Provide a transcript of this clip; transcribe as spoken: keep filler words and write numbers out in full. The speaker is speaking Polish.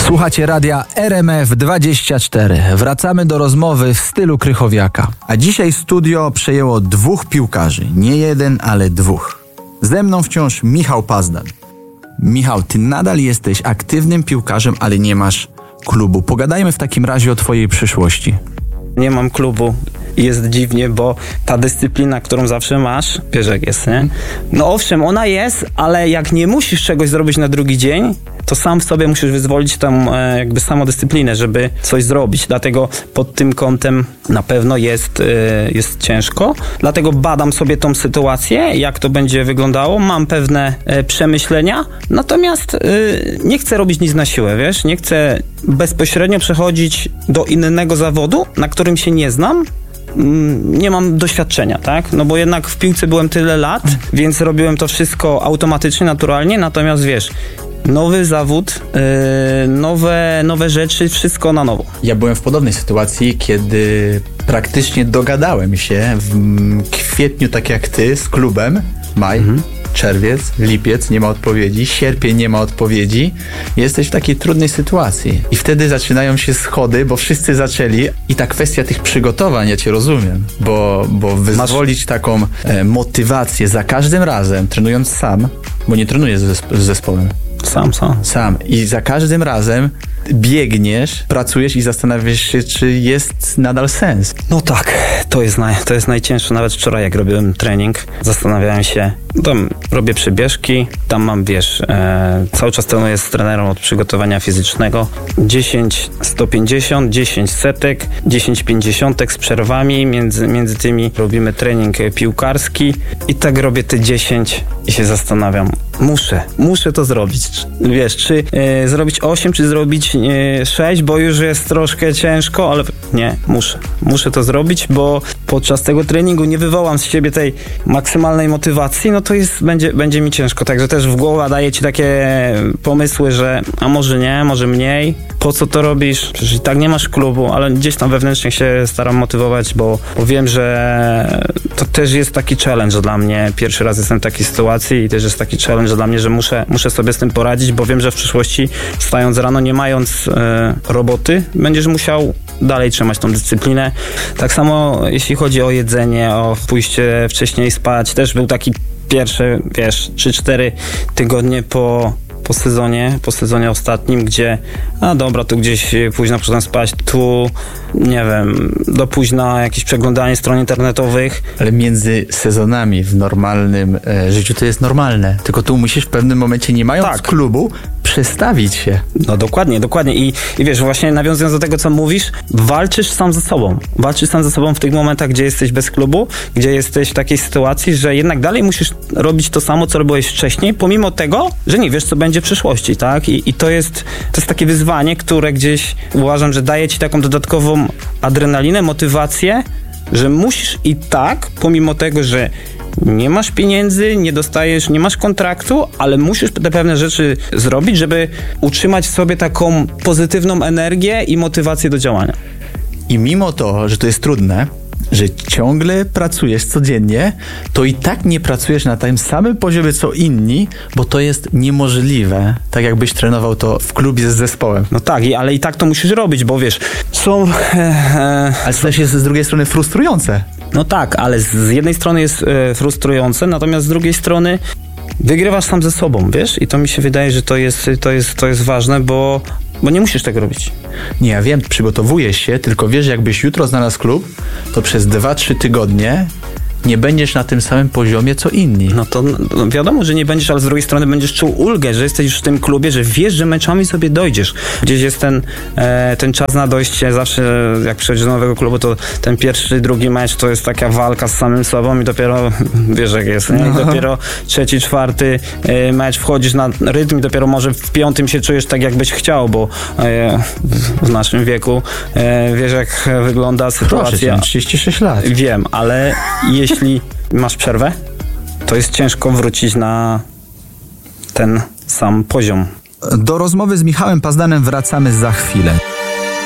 Słuchacie radia R M F dwadzieścia cztery. Wracamy do rozmowy w stylu Krychowiaka. A dzisiaj studio przejęło dwóch piłkarzy. Nie jeden, ale dwóch. Ze mną wciąż Michał Pazdan. Michał, ty nadal jesteś aktywnym piłkarzem, ale nie masz klubu. Pogadajmy w takim razie o twojej przyszłości. Nie mam klubu. Jest dziwnie, bo ta dyscyplina, którą zawsze masz, wiesz jak jest, nie? No owszem, ona jest, ale jak nie musisz czegoś zrobić na drugi dzień, to sam w sobie musisz wyzwolić tam e, jakby samodyscyplinę, żeby coś zrobić. Dlatego pod tym kątem na pewno jest, e, jest ciężko. Dlatego badam sobie tą sytuację, jak to będzie wyglądało. Mam pewne e, przemyślenia, natomiast e, nie chcę robić nic na siłę, wiesz? Nie chcę bezpośrednio przechodzić do innego zawodu, na którym się nie znam. Nie mam doświadczenia, tak? No bo jednak w piłce byłem tyle lat, więc robiłem to wszystko automatycznie, naturalnie, natomiast wiesz, nowy zawód, yy, nowe, nowe rzeczy, wszystko na nowo. Ja byłem w podobnej sytuacji, kiedy praktycznie dogadałem się w kwietniu, tak jak ty, z klubem. Maj, mhm. czerwiec, lipiec, nie ma odpowiedzi, sierpień, nie ma odpowiedzi. Jesteś w takiej trudnej sytuacji. I wtedy zaczynają się schody, bo wszyscy zaczęli i ta kwestia tych przygotowań, ja cię rozumiem, bo, bo wyzwolić Masz... taką e, motywację za każdym razem, trenując sam, bo nie trenujesz z, zespo- z zespołem. Sam, sam. Sam. I za każdym razem biegniesz, pracujesz i zastanawiasz się, czy jest nadal sens. No tak, to jest, naj, to jest najcięższe. Nawet wczoraj, jak robiłem trening, zastanawiałem się, tam robię przebieżki, tam mam, wiesz, e, cały czas trenuję z trenerem od przygotowania fizycznego. dziesięć sto pięćdziesiąt, dziesięć setek, dziesięć pięćdziesiątek z przerwami, między, między tymi robimy trening piłkarski i tak robię te dziesięć i się zastanawiam, muszę, muszę to zrobić. Wiesz, czy e, zrobić osiem, czy zrobić e, sześć, bo już jest troszkę ciężko, ale nie, muszę. Muszę to zrobić, bo podczas tego treningu nie wywołam z siebie tej maksymalnej motywacji, no to jest, będzie, będzie mi ciężko. Także też w głowę daje ci takie pomysły, że a może nie, może mniej. Po co to robisz? Przecież i tak nie masz klubu, ale gdzieś tam wewnętrznie się staram motywować, bo, bo wiem, że to też jest taki challenge dla mnie. Pierwszy raz jestem w takiej sytuacji i też jest taki challenge dla mnie, że muszę, muszę sobie z tym poradzić, bo wiem, że w przyszłości, wstając rano, nie mając e, roboty, będziesz musiał dalej trzymać tą dyscyplinę. Tak samo jeśli chodzi o jedzenie, o pójście wcześniej spać, też był taki pierwszy, wiesz, trzy cztery tygodnie po po sezonie, po sezonie ostatnim, gdzie a dobra, tu gdzieś późno poszedłem spać, tu nie wiem, do późna jakieś przeglądanie stron internetowych. Ale między sezonami w normalnym e, życiu to jest normalne, tylko tu musisz w pewnym momencie, nie mając tak. klubu, przestawić się. No dokładnie, dokładnie I, i wiesz, właśnie nawiązując do tego, co mówisz, walczysz sam ze sobą. Walczysz sam ze sobą w tych momentach, gdzie jesteś bez klubu, gdzie jesteś w takiej sytuacji, że jednak dalej musisz robić to samo, co robiłeś wcześniej, pomimo tego, że nie wiesz, co będzie w przyszłości, tak? I, i to jest to jest takie wyzwanie, które gdzieś uważam, że daje ci taką dodatkową adrenalinę, motywację, że musisz i tak, pomimo tego, że nie masz pieniędzy, nie dostajesz, nie masz kontraktu, ale musisz te pewne rzeczy zrobić, żeby utrzymać w sobie taką pozytywną energię i motywację do działania. I mimo to, że to jest trudne, że ciągle pracujesz codziennie, to i tak nie pracujesz na tym samym poziomie co inni, bo to jest niemożliwe, tak jakbyś trenował to w klubie z zespołem. No tak, ale i tak to musisz robić, bo wiesz, są... E, e, ale to też jest z drugiej strony frustrujące. No tak, ale z jednej strony jest e, frustrujące, natomiast z drugiej strony wygrywasz sam ze sobą, wiesz? I to mi się wydaje, że to jest, to jest, to jest ważne, bo Bo nie musisz tego robić. Nie, ja wiem, przygotowujesz się, tylko wiesz, jakbyś jutro znalazł klub, to przez dwa trzy tygodnie nie będziesz na tym samym poziomie, co inni. No to no wiadomo, że nie będziesz, ale z drugiej strony będziesz czuł ulgę, że jesteś już w tym klubie, że wiesz, że meczami sobie dojdziesz. Gdzieś jest ten, e, ten czas na dojście, zawsze jak przychodzisz do nowego klubu, to ten pierwszy, drugi mecz to jest taka walka z samym sobą i dopiero, wiesz jak jest, nie? I dopiero trzeci, czwarty e, mecz wchodzisz na rytm i dopiero może w piątym się czujesz tak, jakbyś chciał, bo e, w naszym wieku e, wiesz, jak wygląda sytuacja. Proszę, trzydzieści sześć lat. Wiem, ale jeśli Jeśli masz przerwę, to jest ciężko wrócić na ten sam poziom. Do rozmowy z Michałem Pazdanem wracamy za chwilę.